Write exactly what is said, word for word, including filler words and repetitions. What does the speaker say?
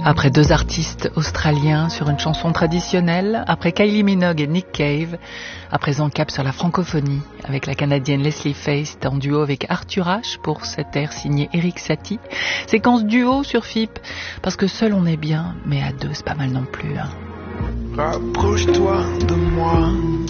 Après deux artistes australiens sur une chanson traditionnelle, après Kylie Minogue et Nick Cave, à présent cap sur la francophonie, avec la Canadienne Leslie Feist en duo avec Arthur H pour cet air signé Eric Satie. Séquence duo sur F I P, parce que seul on est bien, mais à deux c'est pas mal non plus. Hein. Rapproche-toi de moi.